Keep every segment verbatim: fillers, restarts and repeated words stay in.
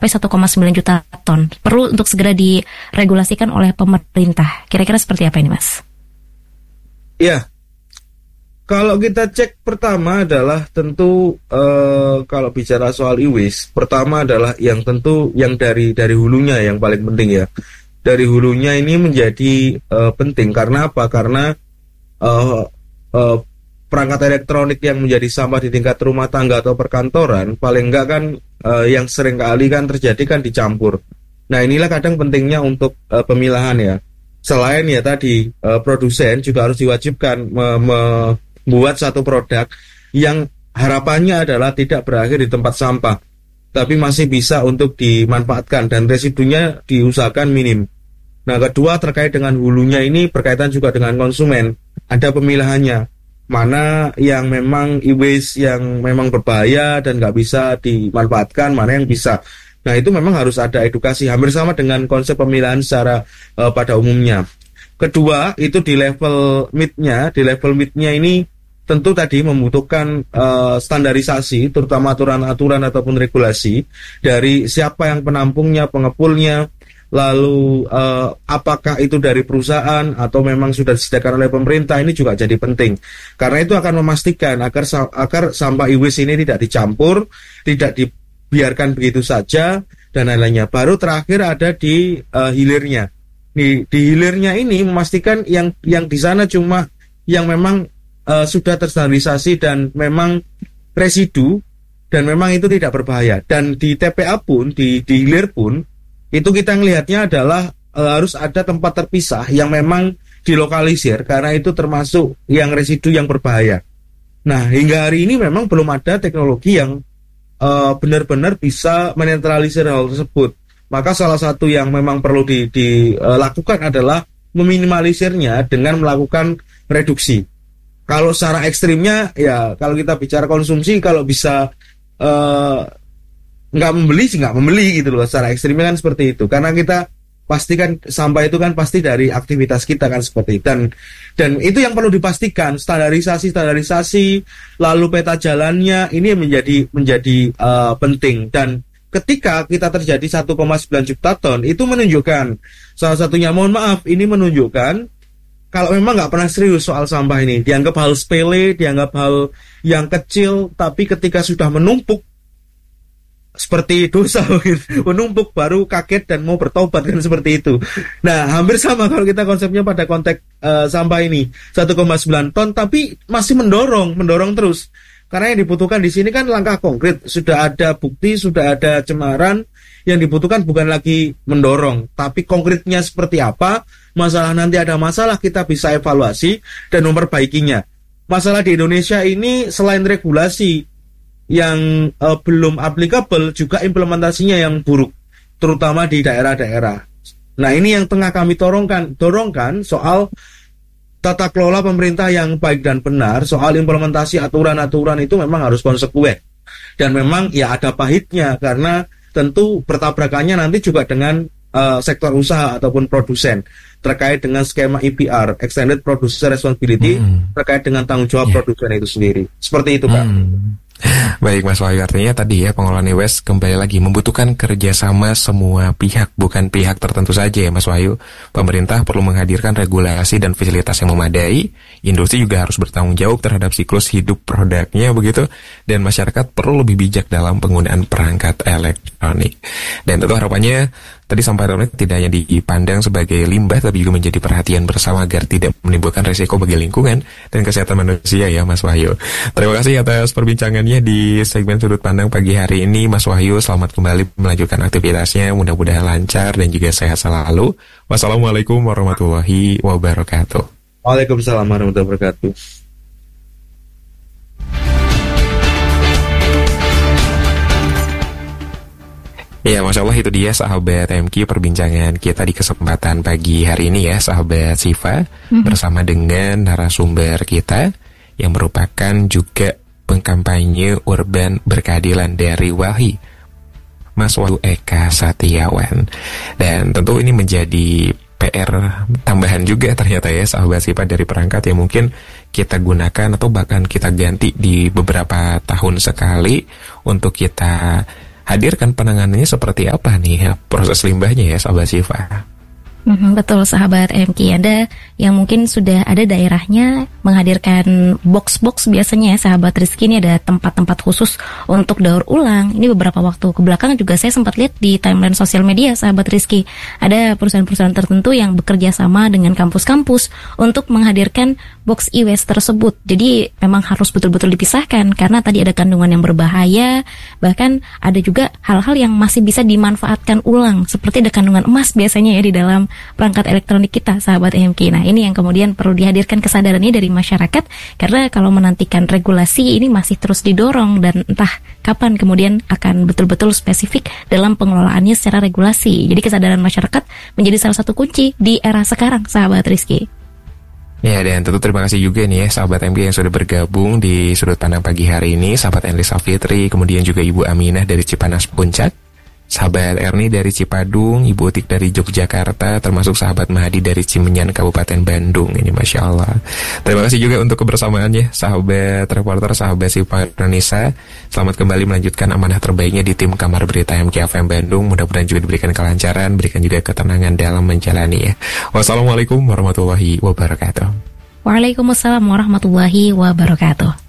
satu koma sembilan juta ton. Perlu untuk segera diregulasikan oleh pemerintah. Kira-kira seperti apa ini, Mas? Ya, kalau kita cek pertama adalah tentu uh, kalau bicara soal e-waste, pertama adalah yang tentu yang dari dari hulunya yang paling penting ya. Dari hulunya ini menjadi uh, penting karena apa? Karena uh, uh, perangkat elektronik yang menjadi sampah di tingkat rumah tangga atau perkantoran paling enggak kan uh, yang sering kali kan terjadi kan dicampur. Nah inilah kadang pentingnya untuk uh, pemilahan ya. Selain ya tadi uh, produsen juga harus diwajibkan me- membuat satu produk yang harapannya adalah tidak berakhir di tempat sampah, tapi masih bisa untuk dimanfaatkan dan residunya diusahakan minim. Nah kedua terkait dengan hulunya ini berkaitan juga dengan konsumen. Ada pemilahannya. Mana yang memang e-waste yang memang berbahaya dan nggak bisa dimanfaatkan, mana yang bisa. Nah itu memang harus ada edukasi, hampir sama dengan konsep pemilahan secara uh, pada umumnya. Kedua itu di level mid-nya, di level mid-nya ini tentu tadi membutuhkan uh, standarisasi, terutama aturan-aturan ataupun regulasi dari siapa yang penampungnya, pengepulnya. Lalu uh, apakah itu dari perusahaan atau memang sudah disediakan oleh pemerintah, ini juga jadi penting. Karena itu akan memastikan agar agar sampah e-waste ini tidak dicampur, tidak dibiarkan begitu saja dan lain-lainnya. Baru terakhir ada di uh, hilirnya. Di, di hilirnya ini memastikan yang yang di sana cuma yang memang uh, sudah terstandarisasi dan memang residu dan memang itu tidak berbahaya. Dan di T P A pun, di, di hilir pun itu kita melihatnya adalah e, harus ada tempat terpisah yang memang dilokalisir karena itu termasuk yang residu yang berbahaya. Nah hingga hari ini memang belum ada teknologi yang e, benar-benar bisa menetralisir hal tersebut. Maka salah satu yang memang perlu di, dilakukan adalah meminimalisirnya dengan melakukan reduksi. Kalau secara ekstrimnya ya kalau kita bicara konsumsi, kalau bisa e, nggak membeli sih nggak membeli gitu loh, secara ekstrimnya kan seperti itu, karena kita pastikan sampah itu kan pasti dari aktivitas kita kan seperti itu. dan dan itu yang perlu dipastikan, standarisasi standarisasi lalu peta jalannya ini menjadi menjadi uh, penting. Dan ketika kita terjadi satu koma sembilan juta ton itu menunjukkan salah satunya, mohon maaf, ini menunjukkan kalau memang nggak pernah serius soal sampah ini, dianggap hal sepele, dianggap hal yang kecil, tapi ketika sudah menumpuk seperti dosa, menumpuk baru kaget dan mau bertobat kan seperti itu. Nah hampir sama kalau kita konsepnya pada konteks uh, sampah ini satu koma sembilan ton, tapi masih mendorong, mendorong terus. Karena yang dibutuhkan di sini kan langkah konkret, sudah ada bukti, sudah ada cemaran. Yang dibutuhkan bukan lagi mendorong, tapi konkretnya seperti apa. Masalah nanti ada masalah kita bisa evaluasi dan memperbaikinya. Masalah di Indonesia ini selain regulasi yang uh, belum applicable, juga implementasinya yang buruk, terutama di daerah-daerah. Nah ini yang tengah kami dorongkan, dorongkan soal tata kelola pemerintah yang baik dan benar, soal implementasi aturan-aturan itu memang harus konsekuen. Dan memang ya ada pahitnya, karena tentu bertabrakannya nanti juga dengan uh, sektor usaha ataupun produsen, terkait dengan skema E P R, Extended Producer Responsibility, hmm. terkait dengan tanggung jawab yeah. produsen itu sendiri. Seperti itu Pak. Hmm. Baik Mas Wahyu, artinya tadi ya pengelolaan e-waste kembali lagi membutuhkan kerjasama semua pihak, bukan pihak tertentu saja ya Mas Wahyu. Pemerintah perlu menghadirkan regulasi dan fasilitas yang memadai, industri juga harus bertanggung jawab terhadap siklus hidup produknya begitu, dan masyarakat perlu lebih bijak dalam penggunaan perangkat elektronik. Dan tentu harapannya tadi sampah elektronik tidak hanya dipandang sebagai limbah, tapi juga menjadi perhatian bersama agar tidak menimbulkan resiko bagi lingkungan dan kesehatan manusia ya Mas Wahyu. Terima kasih atas perbincangannya di segmen Sudut Pandang pagi hari ini Mas Wahyu. Selamat kembali melanjutkan aktivitasnya, mudah-mudahan lancar dan juga sehat selalu. Wassalamualaikum warahmatullahi wabarakatuh. Waalaikumsalam warahmatullahi wabarakatuh. Ya, Masya Allah, itu dia sahabat M Q perbincangan kita di kesempatan pagi hari ini ya, sahabat Siva, mm-hmm. bersama dengan narasumber kita yang merupakan juga pengkampanye urban berkeadilan dari Walhi, Mas Wahyu Eka Satiawan. Dan tentu ini menjadi P R tambahan juga ternyata ya sahabat Siva, dari perangkat yang mungkin kita gunakan atau bahkan kita ganti di beberapa tahun sekali untuk kita hadirkan penanganannya seperti apa nih ya, proses limbahnya ya sahabat Syifa. Hmm, betul sahabat M K, Anda yang mungkin sudah ada daerahnya menghadirkan box-box biasanya ya sahabat Rizky, ini ada tempat-tempat khusus untuk daur ulang. Ini beberapa waktu kebelakang juga saya sempat lihat di timeline sosial media sahabat Rizky, ada perusahaan-perusahaan tertentu yang bekerja sama dengan kampus-kampus untuk menghadirkan box e-waste tersebut. Jadi memang harus betul-betul dipisahkan karena tadi ada kandungan yang berbahaya, bahkan ada juga hal-hal yang masih bisa dimanfaatkan ulang seperti ada kandungan emas biasanya ya di dalam perangkat elektronik kita sahabat M K. Nah ini yang kemudian perlu dihadirkan kesadaran ini dari masyarakat, karena kalau menantikan regulasi ini masih terus didorong dan entah kapan kemudian akan betul-betul spesifik dalam pengelolaannya secara regulasi. Jadi kesadaran masyarakat menjadi salah satu kunci di era sekarang sahabat Rizky. Ya, dan tentu terima kasih juga nih ya sahabat M K yang sudah bergabung di Sudut Pandang pagi hari ini, sahabat Elisa Fitri, kemudian juga Ibu Aminah dari Cipanas Puncak, sahabat Erni dari Cipadung, Ibu Utik dari Yogyakarta, termasuk sahabat Mahadi dari Cimenyan, Kabupaten Bandung. Ini Masya Allah. Terima kasih juga untuk kebersamaannya, sahabat reporter, sahabat Syifa Indonesia. Selamat kembali melanjutkan amanah terbaiknya di tim Kamar Berita M K F M Bandung. Mudah-mudahan juga diberikan kelancaran, berikan juga ketenangan dalam menjalani ya. Wassalamualaikum warahmatullahi wabarakatuh. Waalaikumsalam warahmatullahi wabarakatuh.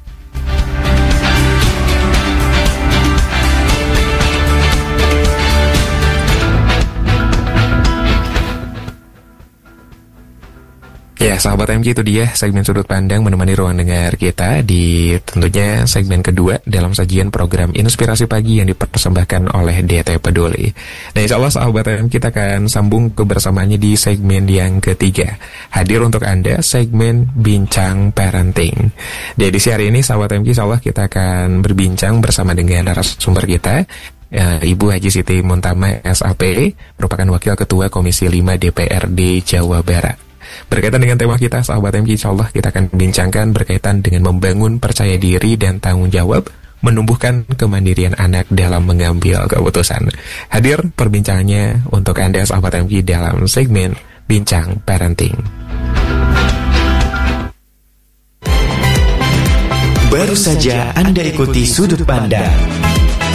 Ya, sahabat M K, itu dia segmen Sudut Pandang menemani ruang dengar kita di tentunya segmen kedua dalam sajian program Inspirasi Pagi yang dipersembahkan oleh D T Peduli. Nah, insya Allah sahabat M K, kita akan sambung kebersamaannya di segmen yang ketiga. Hadir untuk Anda segmen Bincang Parenting. Di edisi hari ini sahabat M K, insya Allah kita akan berbincang bersama dengan narasumber kita, Ibu Haji Siti Muntama S A P, merupakan Wakil Ketua Komisi lima D P R D Jawa Barat. Berkaitan dengan tema kita, sahabat M K, insya Allah kita akan bincangkan berkaitan dengan membangun percaya diri dan tanggung jawab, menumbuhkan kemandirian anak dalam mengambil keputusan. Hadir perbincangannya untuk Anda, sahabat M K, dalam segmen Bincang Parenting. Baru saja Anda ikuti Sudut Pandang